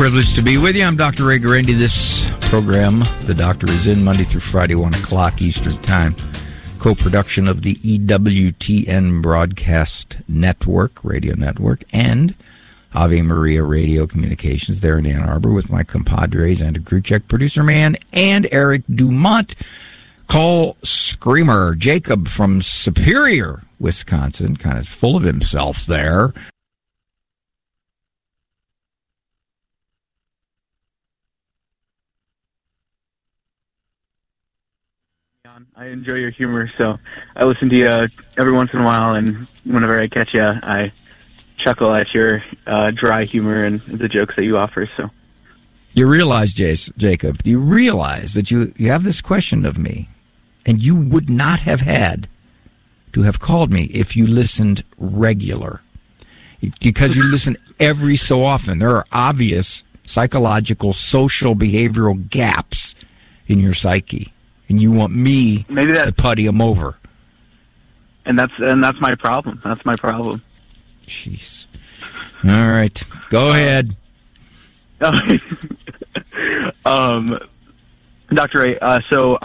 Privileged to be with you. I'm Dr. Ray Guarendi. This program, The Doctor is In, Monday through Friday, 1 o'clock Eastern Time. Co-production of the EWTN Broadcast Network, Radio Network, and Ave Maria Radio Communications there in Ann Arbor with my compadres, Andrew Kruchek, Producer Man, and Eric Dumont. Call Screamer Jacob from Superior, Wisconsin, kind of full of himself there. I enjoy your humor, so I listen to you every once in a while, and whenever I catch you, I chuckle at your dry humor and the jokes that you offer. So, you realize, Jacob, you realize that you have this question of me, and you would not have had to have called me if you listened regular, because you listen every so often. There are obvious psychological, social, behavioral gaps in your psyche. And you want me to putty them over. And that's my problem. That's my problem. Jeez. All right. Go ahead. Dr. Ray, so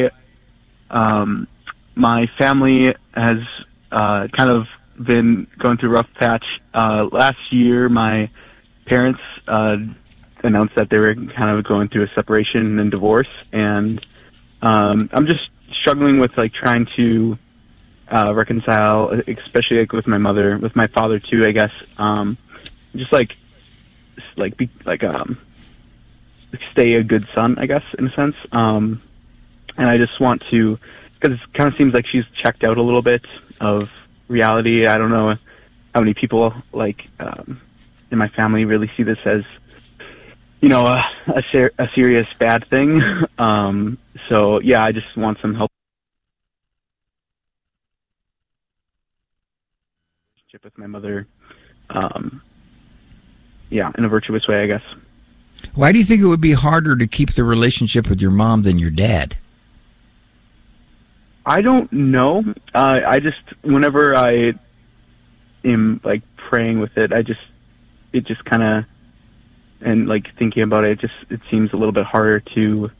my family has kind of been going through a rough patch. Last year, my parents announced that they were kind of going through a separation and divorce, and I'm just struggling with trying to reconcile, especially with my mother, with my father too, I guess. Just stay a good son, I guess, in a sense. And I just want to, because it kind of seems like she's checked out a little bit of reality. I don't know how many people in my family really see this as, a serious bad thing. So yeah, I just want some help with my mother. In a virtuous way, I guess. Why do you think it would be harder to keep the relationship with your mom than your dad? I don't know. I just, whenever I am praying with it, it just kind of, and thinking about it, it seems a little bit harder to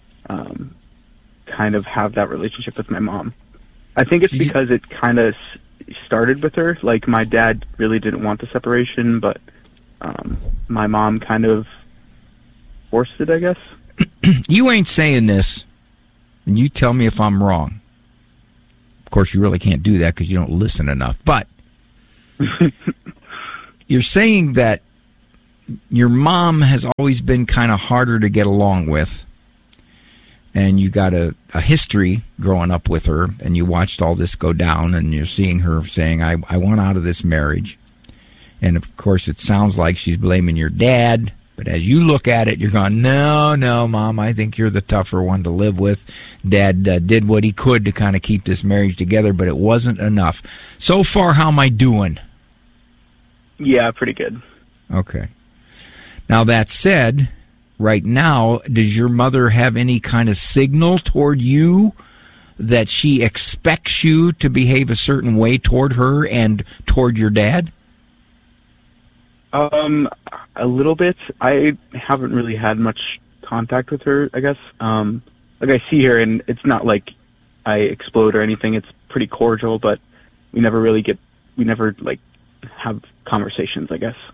kind of have that relationship with my mom. I think it's because it kind of started with her. My dad really didn't want the separation, but my mom kind of forced it, I guess. You ain't saying this, and you tell me if I'm wrong. Of course, you really can't do that because you don't listen enough. But you're saying that your mom has always been kind of harder to get along with, and you got a history growing up with her, and you watched all this go down, and you're seeing her saying, I want out of this marriage. And, of course, it sounds like she's blaming your dad, but as you look at it, you're going, no, Mom, I think you're the tougher one to live with. Dad did what he could to kind of keep this marriage together, but it wasn't enough. So far, how am I doing? Yeah, pretty good. Okay. Now, that said, right now, does your mother have any kind of signal toward you that she expects you to behave a certain way toward her and toward your dad? A little bit. I haven't really had much contact with her, I guess. I see her, and it's not like I explode or anything. It's pretty cordial, but we never have conversations, I guess.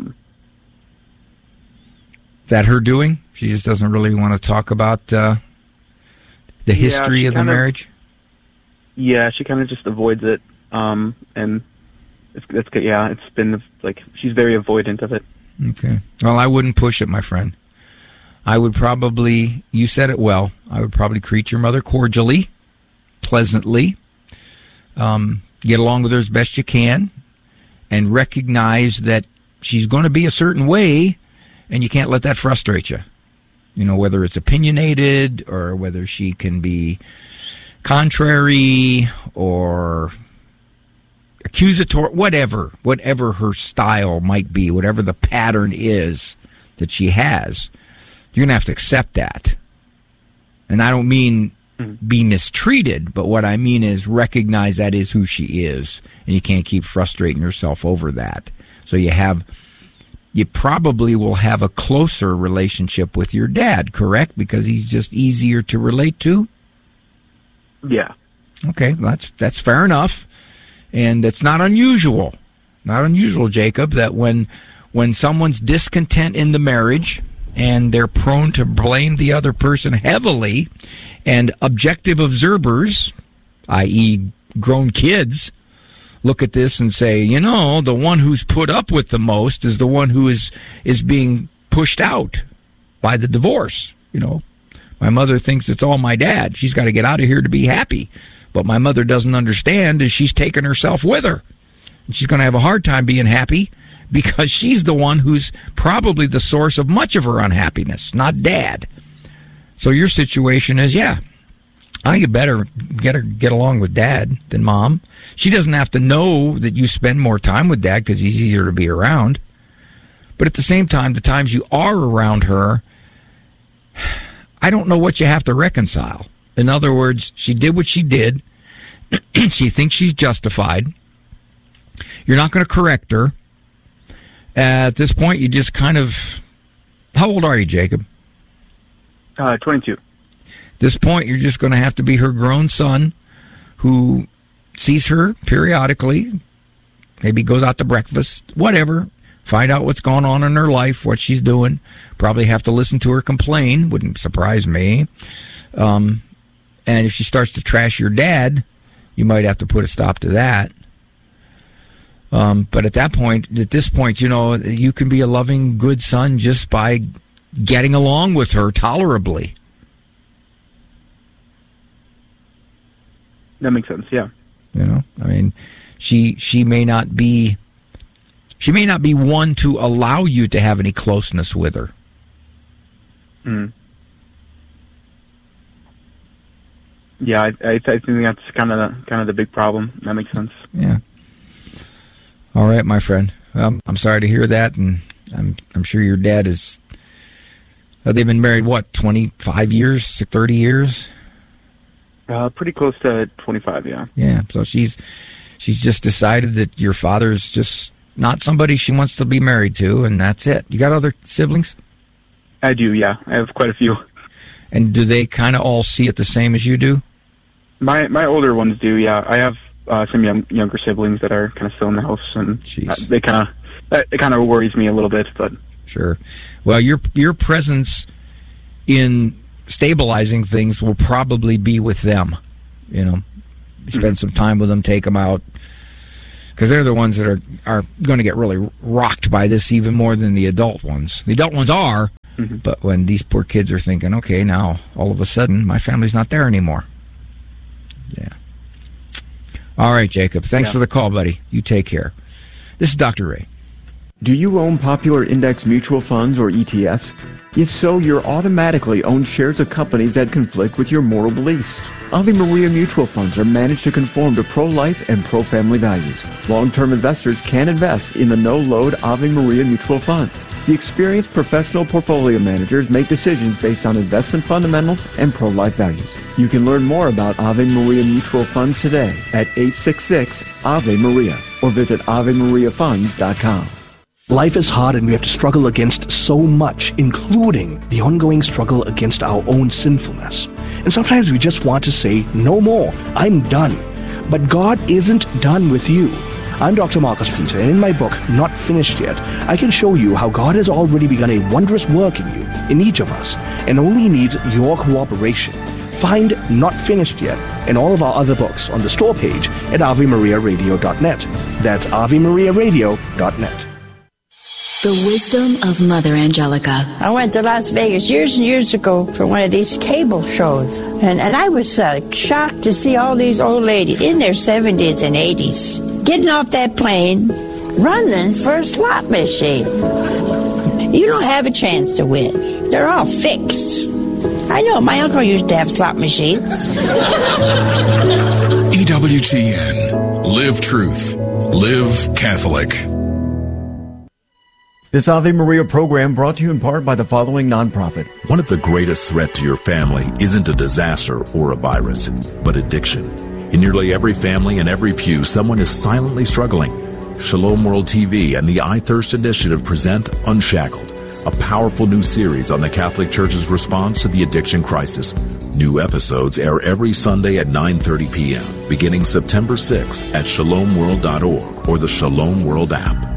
Is that her doing? She just doesn't really want to talk about the history of the marriage? Yeah, she kind of just avoids it. And it's good. Yeah, it's been she's very avoidant of it. Okay. Well, I wouldn't push it, my friend. I would probably, you said it well, I would probably treat your mother cordially, pleasantly, get along with her as best you can, and recognize that she's going to be a certain way, and you can't let that frustrate you. Whether it's opinionated or whether she can be contrary or accusatory, whatever her style might be, whatever the pattern is that she has, you're going to have to accept that. And I don't mean be mistreated, but what I mean is recognize that is who she is, and you can't keep frustrating yourself over that. So you have you probably will have a closer relationship with your dad, correct? Because he's just easier to relate to? Yeah. Okay, that's fair enough. And it's not unusual. Not unusual, Jacob, that when someone's discontent in the marriage and they're prone to blame the other person heavily, and objective observers, i.e. grown kids, look at this and say, the one who's put up with the most is the one who is being pushed out by the divorce. My mother thinks it's all my dad. She's got to get out of here to be happy. But my mother doesn't understand is she's taken herself with her. And she's going to have a hard time being happy because she's the one who's probably the source of much of her unhappiness, not dad. So your situation is, I think you better get along with dad than mom. She doesn't have to know that you spend more time with dad because he's easier to be around. But at the same time, the times you are around her, I don't know what you have to reconcile. In other words, she did what she did. She thinks she's justified. You're not going to correct her. At this point, you just kind of... How old are you, Jacob? 22. At this point, you're just going to have to be her grown son who sees her periodically, maybe goes out to breakfast, whatever, find out what's going on in her life, what she's doing, probably have to listen to her complain, wouldn't surprise me. And if she starts to trash your dad, you might have to put a stop to that. But at this point, you can be a loving, good son just by getting along with her tolerably. That makes sense, yeah. She may not be one to allow you to have any closeness with her. Mm. Yeah, I think that's kind of the big problem. That makes sense. Yeah. All right, my friend. I'm sorry to hear that, and I'm sure your dad is. They've been married 25 years, 30 years? Pretty close to 25, yeah. Yeah. So she's just decided that your father's just not somebody she wants to be married to, and that's it. You got other siblings? I do, yeah. I have quite a few. And do they kind of all see it the same as you do? My older ones do, yeah. I have some younger siblings that are kind of still in the house, and it kind of worries me a little bit, but sure. Well, your presence in stabilizing things will probably be with them. Spend some time with them, take them out, because they're the ones that are going to get really rocked by this even more than the adult ones. The adult ones are, but when these poor kids are thinking, okay, now all of a sudden my family's not there anymore. Yeah. All right, Jacob. Thanks for the call, buddy. You take care. This is Dr. Ray. Do you own popular index mutual funds or ETFs? If so, you're automatically own shares of companies that conflict with your moral beliefs. Ave Maria mutual funds are managed to conform to pro-life and pro-family values. Long-term investors can invest in the no-load Ave Maria mutual funds. The experienced professional portfolio managers make decisions based on investment fundamentals and pro-life values. You can learn more about Ave Maria mutual funds today at 866-AVE-MARIA or visit AveMariaFunds.com. Life is hard and we have to struggle against so much, including the ongoing struggle against our own sinfulness. And sometimes we just want to say, no more, I'm done. But God isn't done with you. I'm Dr. Marcus Peter, and in my book, Not Finished Yet, I can show you how God has already begun a wondrous work in you, in each of us, and only needs your cooperation. Find Not Finished Yet and all of our other books on the store page at AveMariaRadio.net. That's AveMariaRadio.net. The wisdom of Mother Angelica. I went to Las Vegas years and years ago for one of these cable shows. And I was shocked to see all these old ladies in their 70s and 80s getting off that plane, running for a slot machine. You don't have a chance to win. They're all fixed. I know, my uncle used to have slot machines. EWTN. Live truth. Live Catholic. This Ave Maria program brought to you in part by the following nonprofit. One of the greatest threats to your family isn't a disaster or a virus, but addiction. In nearly every family and every pew, someone is silently struggling. Shalom World TV and the I Thirst Initiative present Unshackled, a powerful new series on the Catholic Church's response to the addiction crisis. New episodes air every Sunday at 9:30 p.m., beginning September 6th at shalomworld.org or the Shalom World app.